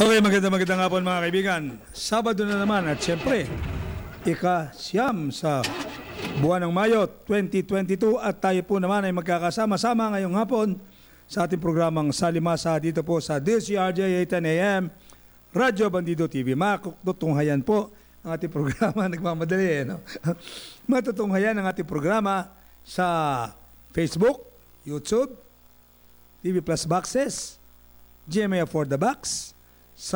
Okay, magandang hapon mga kaibigan. Sabado na naman at siyempre, ika-siyam sa buwan ng Mayo 2022 at tayo po naman ay magkakasama-sama ngayong hapon sa ating programang Salimasa dito po sa DCRJ 810 AM, Radyo Bandido TV. Matutunghayan po ang ating programa, nagmamadali no? Matutunghayan ang ating programa sa Facebook, YouTube, TV Plus Boxes, GMA for the Box, sa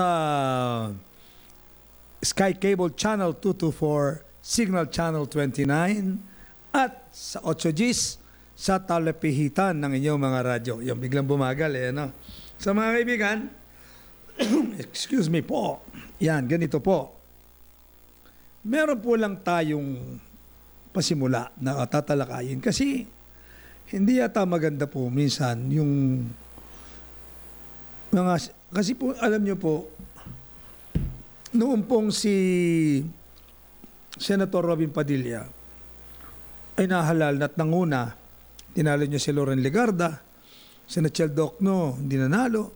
Sky Cable Channel 224, Signal Channel 29, at sa 8Gs sa talapihitan ng inyong mga radyo. Yung biglang bumagal no? So mga kaibigan, excuse me po, yan, ganito po. Meron po lang tayong pasimula na tatalakayin kasi hindi yata maganda po minsan yung mga, kasi po alam nyo po, noong pong si Senator Robin Padilla ay nahalal at nanguna, tinalo niya si Loren Legarda, si Nachel Docno, hindi nanalo.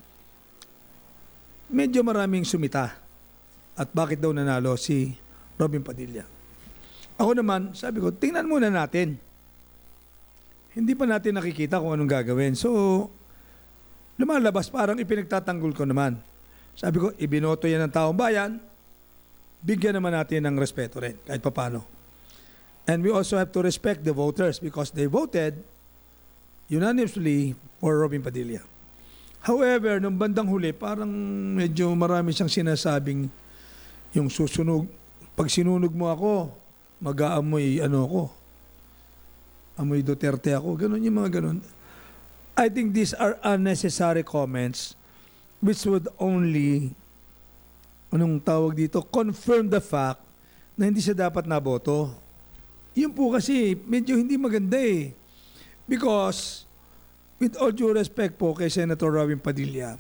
Medyo maraming sumita. At bakit daw nanalo si Robin Padilla? Ako naman, sabi ko, tingnan muna natin. Hindi pa natin nakikita kung anong gagawin. So, lumalabas parang ipinagtatanggol ko naman. Sabi ko, ibinoto yan ng taong bayan, bigyan naman natin ng respeto rin, kahit papano. And we also have to respect the voters because they voted unanimously for Robin Padilla. However, nung bandang huli, parang medyo marami siyang sinasabing yung susunog, pag sinunog mo ako, mag-aamoy ko, amoy Duterte ako, ganun yung mga ganun. I think these are unnecessary comments which would only, anong tawag dito, confirm the fact na hindi siya dapat naboto. Yun po kasi medyo hindi maganda eh. Because, with all due respect po kay Senator Robin Padilla,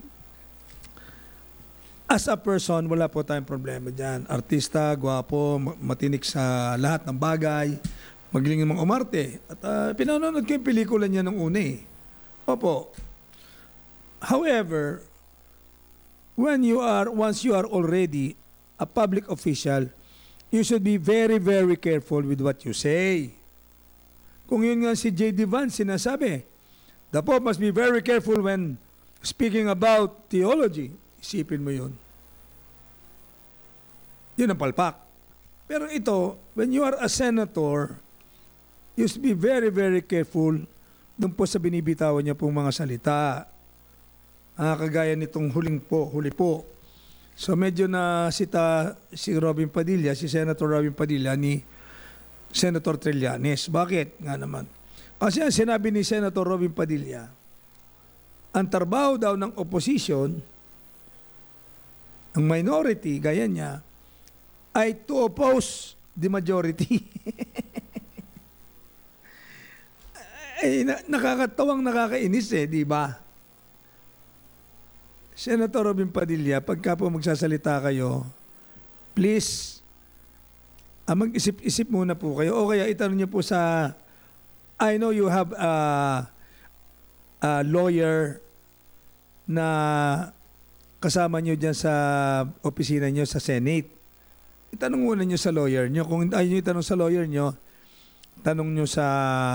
as a person, wala po tayong problema dyan. Artista, gwapo, matinik sa lahat ng bagay, magaling ng mga umarte. At pinanonood ko yung pelikula niya nung una eh. Opo. However, once you are already a public official, you should be very, very careful with what you say. Kung yun nga si J.D. Vance sinasabi, the Pope must be very careful when speaking about theology. Isipin mo yun. Yun ang palpak. Pero ito, when you are a senator, you should be very, very careful doon po sa binibitawan niya pong mga salita. Kagaya nitong huli po. So medyo na sita si Robin Padilla, si Senator Robin Padilla ni Senator Trillanes. Bakit? Nga naman. Kasi ang sinabi ni Senator Robin Padilla, ang trabaho daw ng opposition, ang minority, gaya niya, ay to oppose the majority. Nakakatawang nakakainis di ba? Senator Robin Padilla, pagka po magsasalita kayo, please, mag-isip-isip muna po kayo. O kaya itanong niyo po sa, I know you have a lawyer na kasama niyo dyan sa opisina niyo sa Senate. Itanong muna niyo sa lawyer niyo. Kung ayaw niyo itanong sa lawyer niyo, tanong niyo sa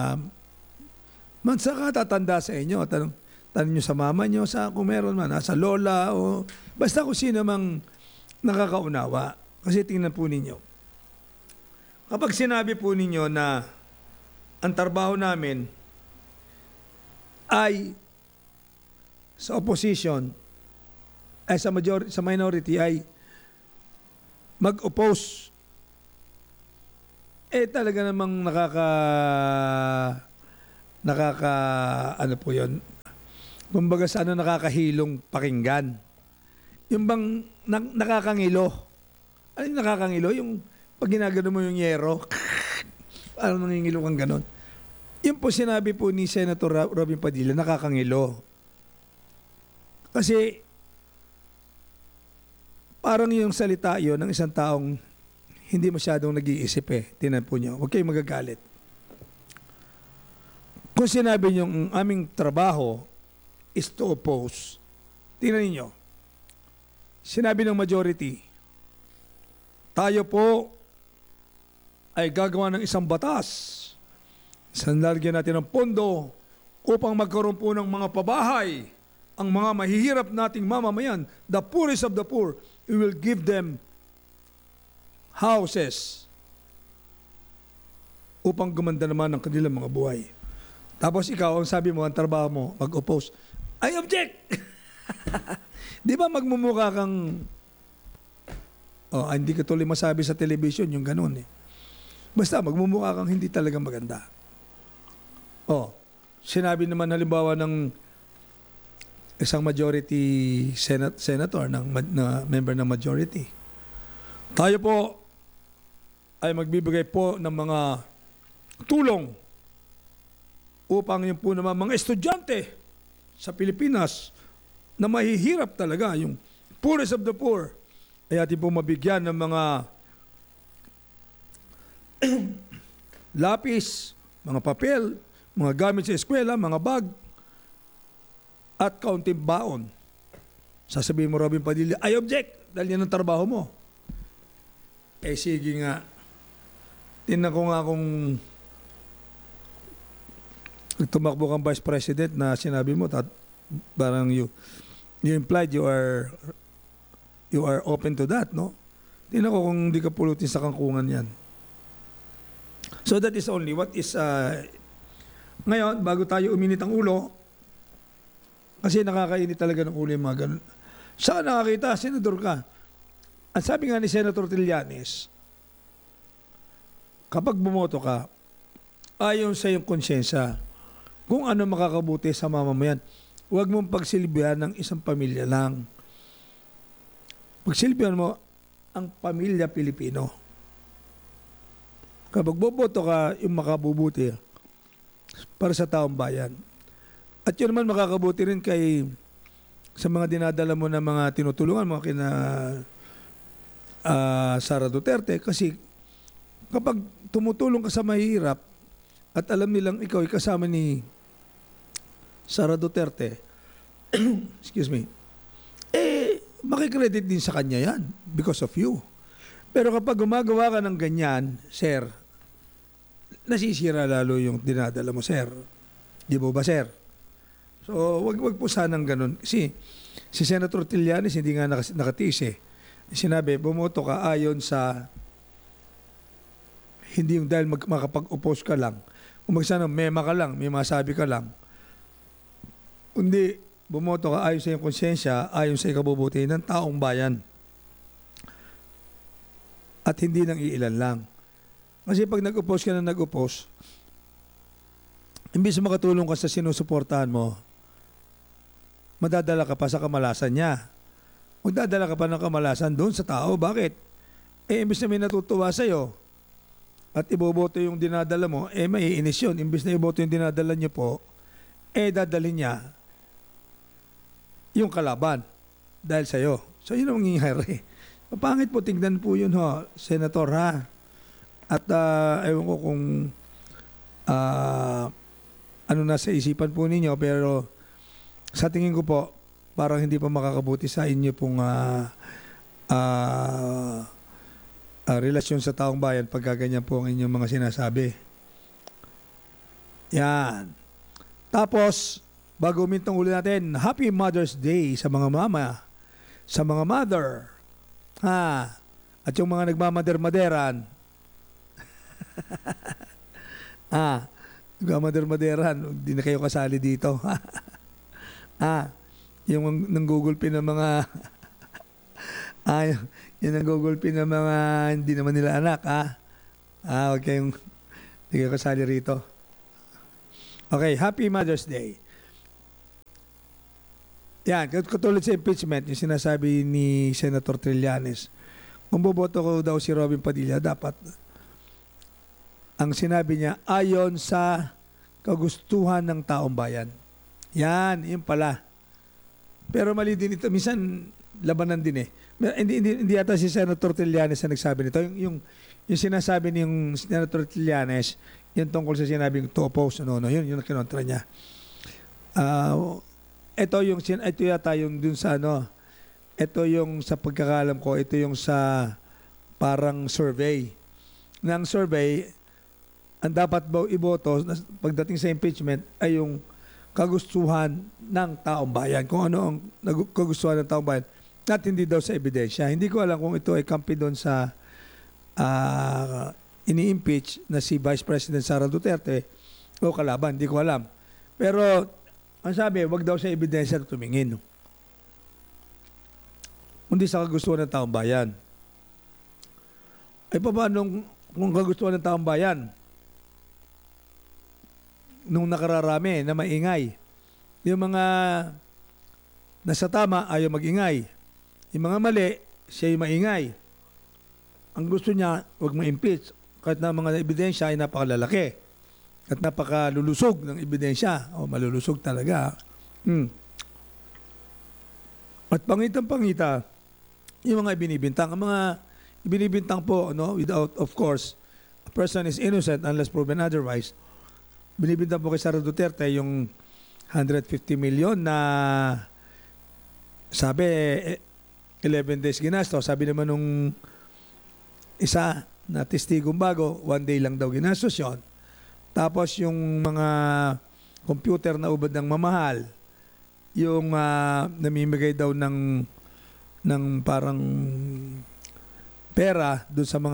saka tatanda sa inyo. Tanong nyo sa mama nyo, sa kung meron man, sa lola, o basta kung sino mang nakakaunawa. Kasi tingnan po ninyo. Kapag sinabi po ninyo na ang trabaho namin ay sa opposition, ay sa minority ay mag-oppose, talaga namang ano po yun, kumbaga sa nakakahilong pakinggan. Yung bang nakakangilo. Ano yung nakakangilo? Yung pag ginagano mo yung yero, parang nangingilo kang ganon. Yung po sinabi po ni Senator Robin Padilla, nakakangilo. Kasi parang yung salita yun ng isang taong hindi masyadong nag-iisip Tinan po nyo. Huwag kayong magagalit. Kung sinabi nyo, ang aming trabaho is to oppose, tingnan ninyo, sinabi ng majority, tayo po ay gagawa ng isang batas. Sanlalagyan natin ng pondo upang magkaroon po ng mga pabahay ang mga mahihirap nating mamamayan, the poorest of the poor. We will give them houses upang gumanda naman ang kanilang mga buhay. Tapos ikaw, ang sabi mo, ang trabaho mo, mag-oppose. I object! Di ba magmumukha kang, hindi ka tuloy masabi sa television, yung ganun eh. Basta magmumukha kang hindi talaga maganda. Sinabi naman halimbawa ng isang majority senator, na member ng majority, tayo po ay magbibigay po ng mga tulong upang yung po naman mga estudyante sa Pilipinas na mahihirap talaga, yung poorest of the poor, ay ating po mabigyan ng mga lapis, mga papel, mga gamit sa eskwela, mga bag, at kaunting baon. Sasabihin mo, Robin Padilla, I object, dahil yan ang trabaho mo. Sige nga. Tingnan ko nga kung tumakbo kang Vice President na sinabi mo, parang you implied you are open to that, no? Tingnan ko kung hindi ka pulutin sa kangkungan yan. So that is only what is... ngayon, bago tayo uminit ang ulo, kasi nakakainit talaga ng ulo yung mga ganun. Saan nakakita? Senador ka. Ang sabi nga ni Senator Trillanes, kapag bumoto ka, ayon sa iyong konsyensya, kung ano makakabuti sa mamamayan, huwag mong pagsilbihan ng isang pamilya lang. Pagsilbihan mo ang pamilya Pilipino. Kapag boboto ka, yung makabubuti para sa taong bayan. At yun naman makakabuti rin sa mga dinadala mo na mga tinutulungan mo kina Sara Duterte, kasi kapag tumutulong ka sa mahirap at alam nilang ikaw ay kasama ni Sara Duterte, excuse me, makikredit din sa kanya yan because of you. Pero kapag gumagawa ka ng ganyan, sir, nasisira lalo yung dinadala mo, sir. Di ba, sir? So, wag po sanang ganun. Kasi si Senator Trillanes hindi nga nakatiis eh. Sinabi, bumoto ka ayon sa hindi yung dahil makapag-oppose ka lang. Kung magsanang mema ka lang, may masabi ka lang. Kundi, bumoto ka ayon sa iyong konsensya, ayon sa ikabubuti ng taong bayan. At hindi ng iilan lang. Kasi pag nag-oppose ka na nag-oppose, imbis makatulong ka sa sinusuportahan mo, madadala ka pa sa kamalasan niya. Magdadala ka pa ng kamalasan doon sa tao. Bakit? Imbis na may natutuwa sa'yo at iboboto yung dinadala mo, maiinis yun. Imbis na iboto yung dinadala niyo po, dadalhin niya yung kalaban dahil sa'yo. So, yun ang mangyayari. Mapangit po, tingnan po yun, Senator, ha? At ewan ko kung ano nasa isipan po ninyo, pero sa tingin ko po, parang hindi pa makakabuti sa inyo pong relasyon sa taong bayan pag ganyan po ang inyong mga sinasabi. Yan. Tapos, bago umintong ulo natin, Happy Mother's Day sa mga mama, sa mga mother. At yung mga nagmamader-maderan. Nagmamader-maderan, hindi na kayo kasali dito. Yung nanggugulpi ng mga yung nanggugulpi ng mga hindi naman nila anak, huwag kayong hindi kayo kasali rito. Okay, Happy Mother's Day. Yan, katulad sa impeachment, yung sinasabi ni Senator Trillanes, kung boboto ko daw si Robin Padilla, dapat ang sinabi niya, ayon sa kagustuhan ng taong bayan. Yan, yun pala. Pero mali din ito. Minsan, labanan din eh. Hindi yata si Senator Trillanes na nagsabi nito. Yung sinasabi ni yung Senator Trillanes, yung tungkol sa sinabing to oppose, yun ang kinontra niya. Ito yata yung dun sa ito yung sa pagkakalam ko, ito yung sa parang survey. Ng survey, ang dapat ba iboto pagdating sa impeachment ay yung kagustuhan ng taong bayan. Kung ano ang kagustuhan ng taong bayan at hindi daw sa ebidensya. Hindi ko alam kung ito ay kampi doon sa ini-impeach na si Vice President Sara Duterte o kalaban. Hindi ko alam. Pero ang sabi, wag daw sa ebidensya tumingin. Hindi sa kagustuhan ng taong bayan. Ay paano kung kagustuhan ng taong bayan? Nung nakararami na maingay. Yung mga nasa tama ayaw magingay. Yung mga mali, siya yung maingay. Ang gusto niya, huwag ma-impeach. Kahit na mga ebidensya ay napakalalaki. At napakalulusog ng ebidensya. O malulusog talaga. At pangitang-pangita, yung mga ibinibintang. Ang mga ibinibintang po, no, without, of course, a person is innocent unless proven otherwise. Binibintang po kay Sara Duterte yung 150 million na sabi 11 days ginasto. Sabi naman nung isa na testigong bago, 1 day lang daw ginastos yun. Tapos yung mga computer na ubad ng mamahal, yung namimigay daw ng parang pera doon sa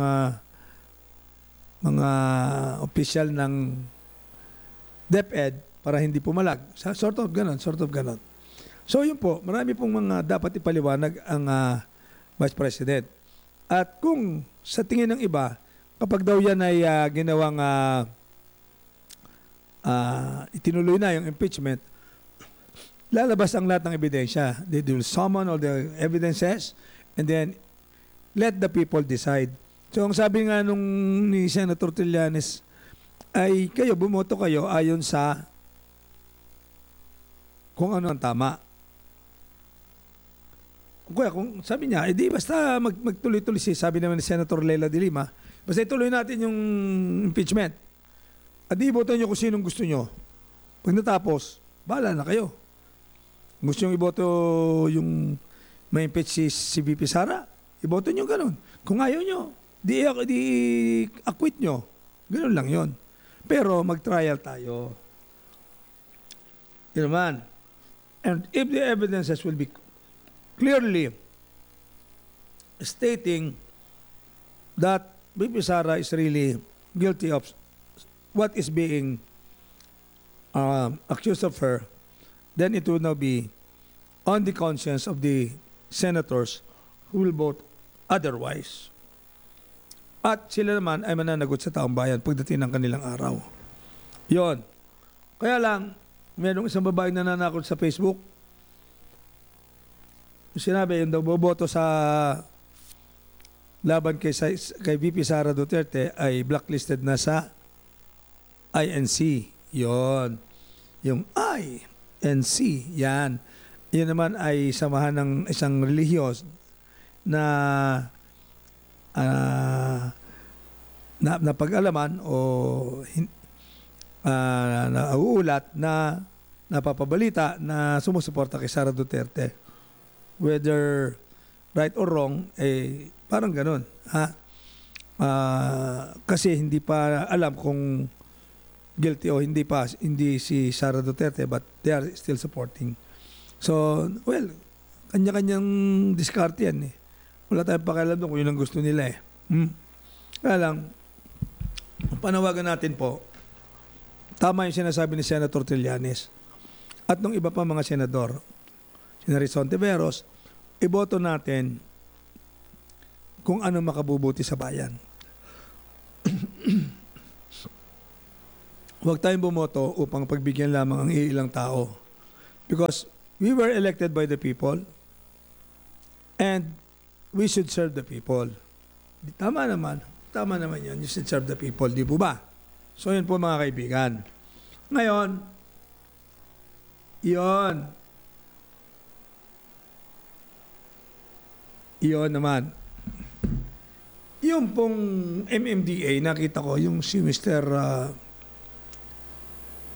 mga opisyal ng DepEd para hindi pumalag. Sort of ganon. So yun po, marami pong mga dapat ipaliwanag ang Vice President. At kung sa tingin ng iba, kapag daw yan ay ginawang itinuloy na yung impeachment, lalabas ang lahat ng ebidensya. They will summon all the evidences and then let the people decide. So ang sabi nga nung ni Senator Trillanes ay bumoto kayo ayon sa kung ano ang tama. Kung sabi niya, edi basta magtuloy-tuloy sabi naman ni Senator Leila de Lima, basta ituloy natin yung impeachment. Adi iboto nyo kung sinong gusto nyo. Pag natapos, bahala na kayo. Gusto nyo iboto yung may impeach si VP Sara, iboto nyo ganun. Kung ayaw nyo, di acquit nyo. Ganun lang yon. Pero mag-trial tayo. Yun naman. And if the evidences will be clearly stating that VP Sara is really guilty of what is being accused of her, then it will now be on the conscience of the senators who will vote otherwise. At sila naman ay mananagot sa taong bayan pagdating ng kanilang araw. Yon. Kaya lang, mayroong isang babae na nanakot sa Facebook. Sinabi, yung daw boboto sa laban kay VP Sara Duterte ay blacklisted na sa INC. Yon. Yung INC, yan. Yan naman ay samahan ng isang relihiyos na napag-alaman o nauulat na napapabalita na sumusuporta kay Sara Duterte. Whether right or wrong, parang ganun. Kasi hindi pa alam kung guilty o hindi si Sara Duterte, but they are still supporting. So, well, kanya-kanyang diskarte yan eh. Wala tayong pakialam doon kung yun ang gusto nila eh. Kaya lang, panawagan natin po, tama yung sinasabi ni Senator Trillanes at ng iba pa mga senador, si Rizon Tiveros, iboto natin kung ano makabubuti sa bayan. Huwag tayong bumoto upang pagbigyan lamang ang iilang tao. Because we were elected by the people and we should serve the people. Tama naman yan. You should serve the people, di po ba? So yun po mga kaibigan. Ngayon, Iyon naman. Yung pong MMDA, nakita ko, yung si Mr.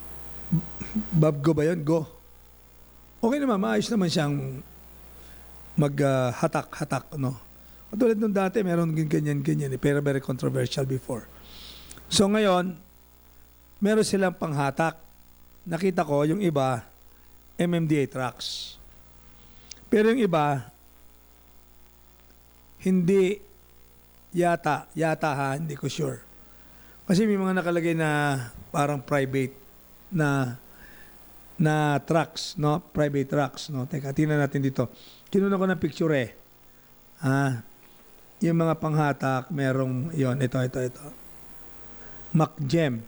Bob Go ba yun? Go. Okay naman, maayos naman siyang hatak-hatak, no? Katulad nung dati, meron ganyan-ganyan, pero very controversial before. So ngayon, meron silang panghatak. Nakita ko, yung iba, MMDA trucks. Pero yung iba, hindi yata ha, hindi ko sure. Kasi may mga nakalagay na parang private na trucks, no? Private trucks, no? Teka, tingnan natin dito. Kinuha ko ng picture eh. Yung mga panghatak, merong, yon ito. MacGem.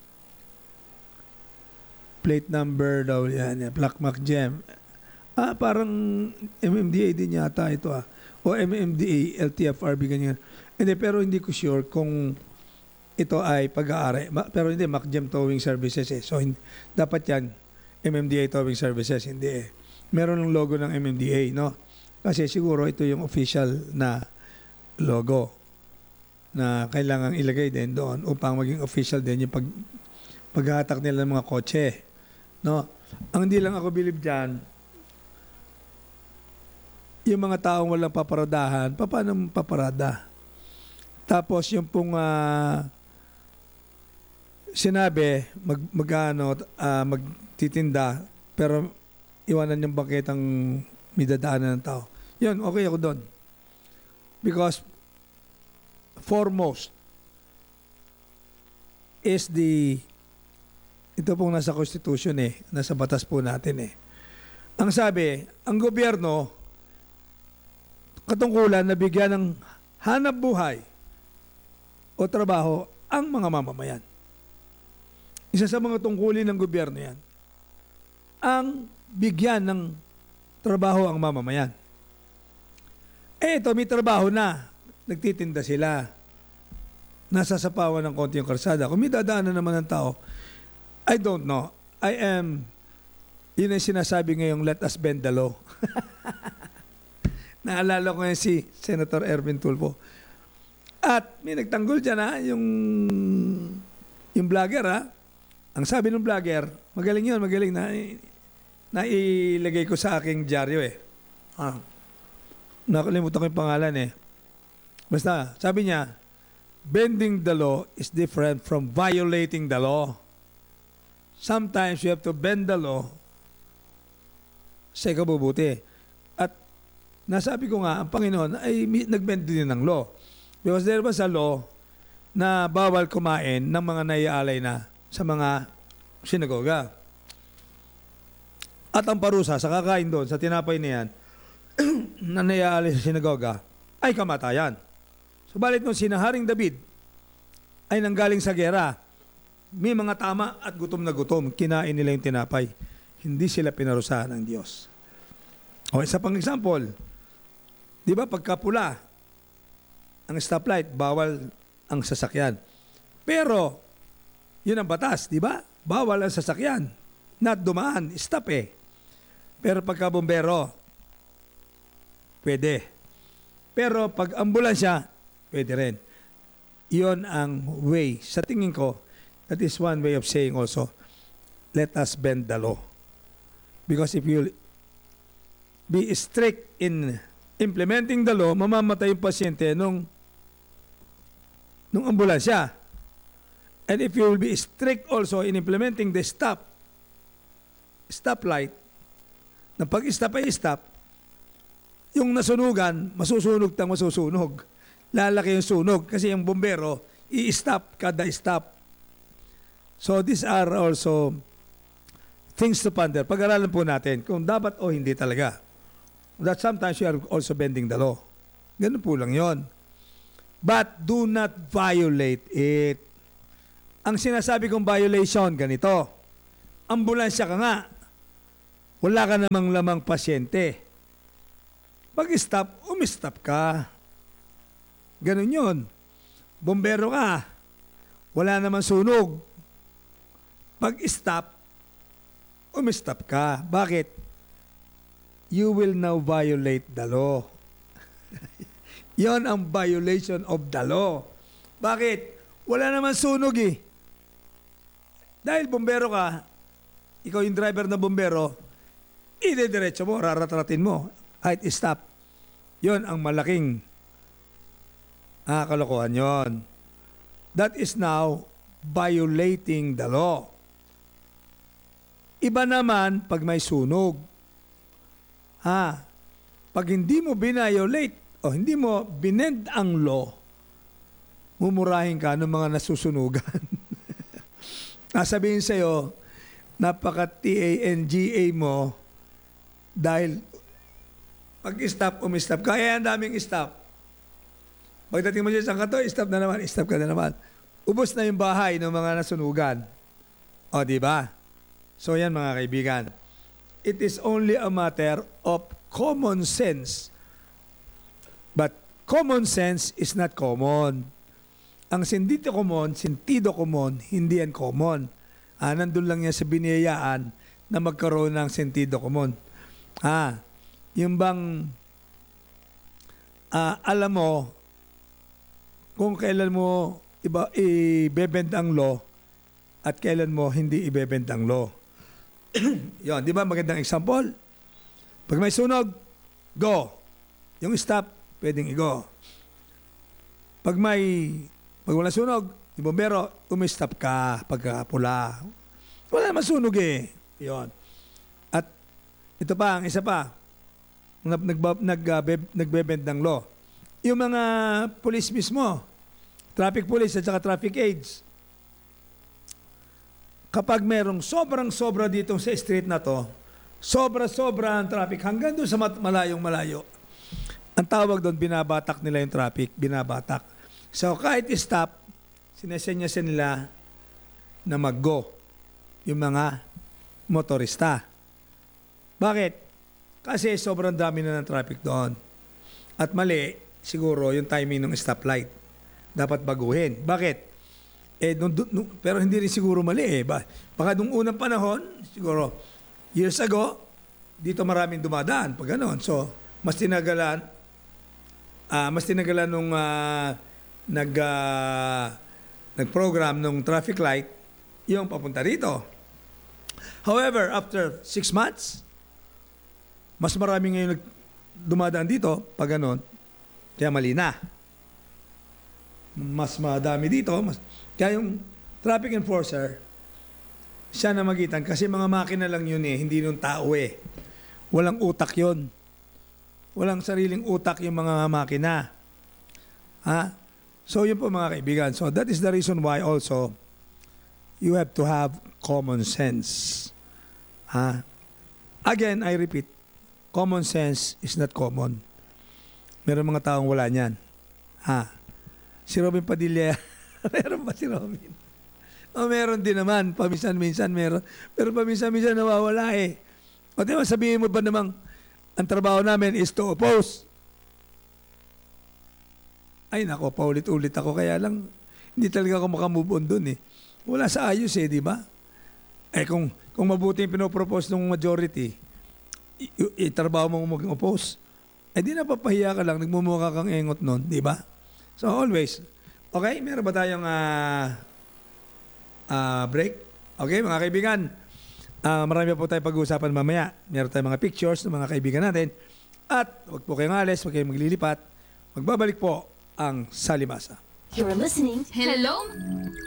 Plate number daw yan. Black MacGem. Parang MMDA din yata ito O MMDA, LTFRB, ganyan. Pero hindi ko sure kung ito ay pag-aari. Pero hindi, MacGem Towing Services eh. So, dapat yan, MMDA Towing Services, hindi eh. Meron ng logo ng MMDA, no? Kasi siguro ito yung official na logo na kailangang ilagay din doon upang maging official din yung paghahatak nila ng mga kotse. No? Ang hindi lang ako believe dyan, yung mga taong walang paparadahan, paano paparada? Tapos yung pong sinabi, magtitinda, pero iwanan yung bangketang may dadaanan ng tao. Yun, okay ako doon. Because foremost is ito pong nasa Constitution eh, nasa batas po natin eh. Ang sabi, ang gobyerno, katungkulan na bigyan ng hanap buhay o trabaho ang mga mamamayan. Isa sa mga tungkulin ng gobyerno yan, ang bigyan ng trabaho ang mamamayan. Ito, may trabaho na. Nagtitinda sila. Nasa sapawan ng konti yung karsada. Kung may dadaanan naman ng tao, I don't know. Yun ang sinasabi ngayong let us bend the law. Naalala ko yan si Senator Erwin Tulfo. At may nagtanggol dyan yung vlogger Ang sabi ng vlogger, magaling yun, magaling nailagay ko sa aking dyaryo eh. Nakalimutan ko yung pangalan eh. Basta, sabi niya, bending the law is different from violating the law. Sometimes you have to bend the law sa ikabubuti. At nasabi ko nga, ang Panginoon ay nagbend din ng law. Because there was a law na bawal kumain ng mga naiaalay na sa mga sinagoga. At ang parusa sa kakain doon, sa tinapay na yan, na naiaalay sa sinagoga, ay kamatayan. Subalit nung sinaharing David ay nanggaling sa gera, may mga tama at gutom na gutom, kinain nila yung tinapay. Hindi sila pinarusahan ng Diyos. O isa pang example, di ba pagkapula, ang stoplight, bawal ang sasakyan. Pero, yun ang batas, di ba? Bawal ang sasakyan. Not dumaan, stop eh. Pero pagka bombero, pwede. Pero pag ambulansya, pwede rin. Iyon ang way. Sa tingin ko, that is one way of saying also, let us bend the law. Because if you be strict in implementing the law, mamamatay yung pasyente nung ambulansya. And if you will be strict also in implementing the stoplight, na pag-stop ay stop, yung nasunugan, masusunog tang masusunog. Lalaki yung sunog kasi yung bombero, i-stop kada stop. So these are also things to ponder. Pag-aralan po natin kung dapat o hindi talaga. That sometimes you are also bending the law. Ganun po lang yon. But do not violate it. Ang sinasabi kong violation, ganito. Ambulansya ka nga. Wala ka namang lamang pasyente. Pag-stop, umistop ka. Ganun yun. Bombero ka. Wala namang sunog. Pag-stop, umistop ka. Bakit? You will now violate the law. Yon ang violation of the law. Bakit? Wala namang sunog eh. Dahil bombero ka, ikaw yung driver na bombero, idediretso mo, raratratin mo. Kahit stop. Yon ang malaking kalokohan yon. That is now violating the law. Iba naman pag may sunog. Pag hindi mo binayolate o hindi mo binend ang law, mumurahin ka ng mga nasusunugan. Sabihin sa'yo, napaka-TANGA mo dahil pag-stop, umistop ka. Kaya ang daming stop. Pagdating mo dyan sa kanto, stop ka na naman. Ubos na yung bahay ng mga nasunugan. O, di ba? So yan mga kaibigan. It is only a matter of common sense. But common sense is not common. Ang sentido common, hindi yan common. Nandun lang yan sa biniyayaan na magkaroon ng sentido common. Yung bang alam mo kung kailan mo ibebend ang law at kailan mo hindi ibebend ang law. Yon, di ba magandang example? Pag may sunog, go. Yung stop, pwedeng i-go. Pag wala sunog, yung bombero, umistop ka pagkapula. Wala naman sunog eh. Yon. At ito pa, ang isa pa, nagbebend ng law. Yung mga police mismo, traffic police at saka traffic aids, kapag merong sobrang-sobra dito sa street na to, sobra-sobra ang traffic hanggang doon sa malayong-malayo, ang tawag doon, binabatak nila yung traffic, binabatak. So kahit stop, sinesenya nila na mag-go yung mga motorista. Bakit? Kasi sobrang dami na ng traffic doon. At mali, siguro, yung timing ng stoplight. Dapat baguhin. Bakit? Pero hindi rin siguro mali eh. Baka nung unang panahon, siguro, years ago, dito maraming dumadaan pag gano'n. So, mas tinagalan nung nag-program ng traffic light yung papunta rito. However, after 6 months, mas marami ngayon dumadaan dito pag gano'n, kaya mali na. Mas madami dito. Kaya yung traffic enforcer, siya na magitan kasi mga makina lang yun eh, hindi yung tao eh. Walang utak yun. Walang sariling utak yung mga makina. So yun po mga kaibigan. So that is the reason why also you have to have common sense. Again, I repeat, common sense is not common. Meron mga taong wala niyan. Si Robin Padilla, meron ba si Robin? Meron din naman, paminsan-minsan meron. Pero paminsan-minsan nawawala eh. O diba, sabihin mo ba namang, ang trabaho namin is to oppose. Ay nako, paulit-ulit ako. Kaya lang, hindi talaga ako makamove on dun eh. Wala sa ayos eh, di ba? Kung mabuti yung pinopropose ng majority, itrabaho mo mag-oppose. Di napapahiya ka lang, nagmumukha kang engot nun, di ba? So always. Okay, meron ba tayong break? Okay, mga kaibigan. Marami po tayong pag-uusapan mamaya. Meron tayong mga pictures ng mga kaibigan natin. At huwag po kayong alis, huwag kayong maglilipat. Magbabalik po ang Salimasa. You're listening. Hello?